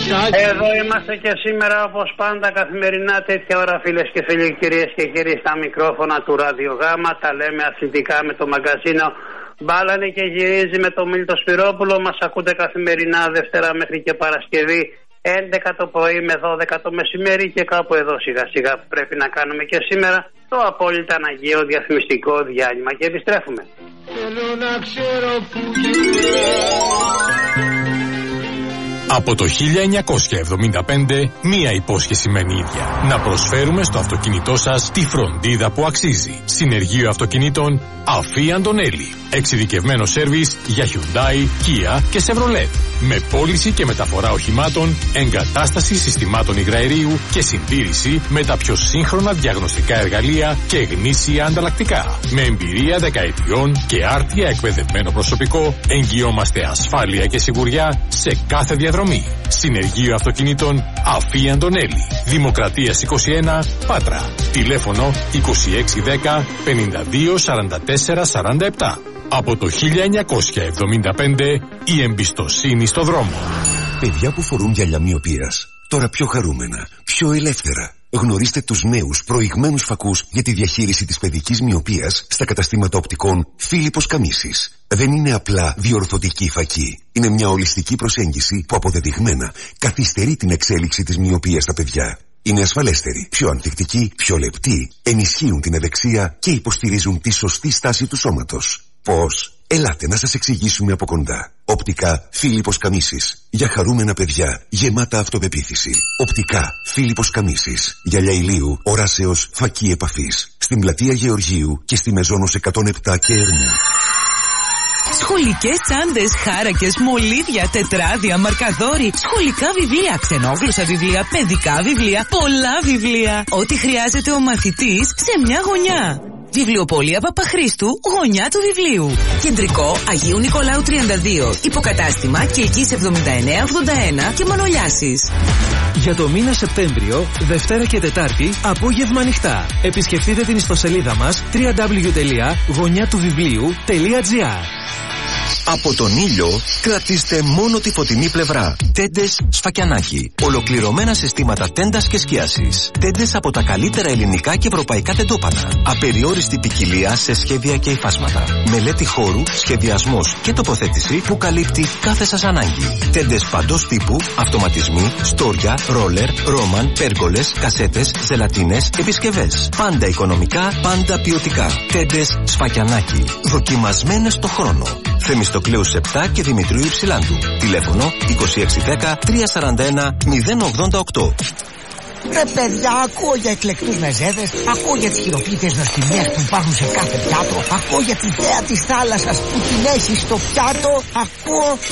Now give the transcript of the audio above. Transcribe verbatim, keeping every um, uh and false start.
Εδώ είμαστε και σήμερα όπως πάντα καθημερινά τέτοια ώρα, φίλες και φίλοι, κυρίες και κύριοι, στα μικρόφωνα του Ραδιογάμα. Τα λέμε αθλητικά με το μαγκαζίνο Μπάλανε και γυρίζει με το Μίλτο Σπυρόπουλο. Μας ακούτε καθημερινά Δευτέρα μέχρι και Παρασκευή έντεκα το πρωί με δώδεκα το μεσημέρι, και κάπου εδώ σιγά σιγά πρέπει να κάνουμε και σήμερα το απόλυτα αναγκαίο διαφημιστικό διάλειμμα και επιστρέφουμε. Θέλω να ξέρω που... Από το χίλια εννιακόσια εβδομήντα πέντε, μία υπόσχεση μένει ίδια. Να προσφέρουμε στο αυτοκίνητό σας τη φροντίδα που αξίζει. Συνεργείο αυτοκινήτων Αφή Αντωνέλη. Εξειδικευμένο σέρβις για Hyundai, Kia και Chevrolet. Με πώληση και μεταφορά οχημάτων, εγκατάσταση συστημάτων υγραερίου και συντήρηση με τα πιο σύγχρονα διαγνωστικά εργαλεία και γνήσια ανταλλακτικά. Με εμπειρία δεκαετιών και άρτια εκπαιδευμένο προσωπικό, εγγυόμαστε ασφάλεια και σιγουριά σε κάθε διαδρομή. Συνεργείο αυτοκινήτων Αφή Αντωνέλη. Δημοκρατίας είκοσι ένα, Πάτρα. Τηλέφωνο είκοσι έξι δέκα πενήντα δύο σαράντα τέσσερα σαράντα επτά. Από το χίλια εννιακόσια εβδομήντα πέντε, η εμπιστοσύνη στο δρόμο. Παιδιά που φορούν γυαλιά μυοπίας, τώρα πιο χαρούμενα, πιο ελεύθερα. Γνωρίστε τους νέους προηγμένους φακούς για τη διαχείριση της παιδικής μυοπίας στα καταστήματα οπτικών Φίλιππος Καμίσης. Δεν είναι απλά διορθωτική φακή. Είναι μια ολιστική προσέγγιση που αποδεδειγμένα καθυστερεί την εξέλιξη της μυοπίας στα παιδιά. Είναι ασφαλέστεροι, πιο ανθεκτικοί, πιο λεπτοί, ενισχύουν την ευεξία και υποστηρίζουν τη σωστή στάση του σώματος. Πώς? Ελάτε να σας εξηγήσουμε από κοντά. Οπτικά Φίλιππος Καμίσης. Για χαρούμενα παιδιά, γεμάτα αυτοπεποίθηση. Οπτικά Φίλιππος Καμίσης. Γυαλιά ηλίου, οράσεως, φακή επαφής. Στην πλατεία Γεωργίου και στη Μεζόνος εκατόν επτά και Ερμού. Σχολικές τσάντες, χάρακες, μολύβια, τετράδια, μαρκαδόροι, σχολικά βιβλία, ξενόγλωσσα βιβλία, παιδικά βιβλία, πολλά βιβλία. Ό,τι χρειάζεται ο μαθητής σε μια γωνιά. Βιβλιοπωλεία Παπαχρήστου, γωνιά του βιβλίου. Κεντρικό Αγίου Νικολάου τριάντα δύο. Υποκατάστημα Κυλκής εβδομήντα εννέα ογδόντα ένα και Μανολιάσης. Για το μήνα Σεπτέμβριο, Δευτέρα και Τετάρτη, απόγευμα ανοιχτά. Επισκεφτείτε την ιστοσελίδα μας double-u double-u double-u τελεία γωνιά του βιβλίου τελεία τζι άρ. Από τον ήλιο κρατήστε μόνο τη φωτεινή πλευρά. Τέντες Σφακιανάκη. Ολοκληρωμένα συστήματα τέντας και σκίασης. Τέντες από τα καλύτερα ελληνικά και ευρωπαϊκά τεντόπανα. Απεριόριστη ποικιλία σε σχέδια και υφάσματα. Μελέτη χώρου, σχεδιασμός και τοποθέτηση που καλύπτει κάθε σας ανάγκη. Τέντες παντός τύπου, αυτοματισμοί, στόρια, ρόλερ, ρόμαν, πέργολες, κασέτες, ζελατίνες, επισκευές. Πάντα οικονομικά, πάντα ποιοτικά. Τέντες Σφακιανάκη. Δοκιμασμένες στο χρόνο. Θεμιστοκλέους επτά και Δημητρίου Υψηλάντου. Τηλέφωνο είκοσι έξι δέκα τριακόσια σαράντα ένα μηδέν ογδόντα οκτώ. Ρε παιδιά, ακούω για εκλεκτούς μεζέδες, ακούω για τις χειροποίητες νοστιμίες που υπάρχουν σε κάθε πιάτο, ακούω για τη θέα της θάλασσας που την έχει στο πιάτο, ακούω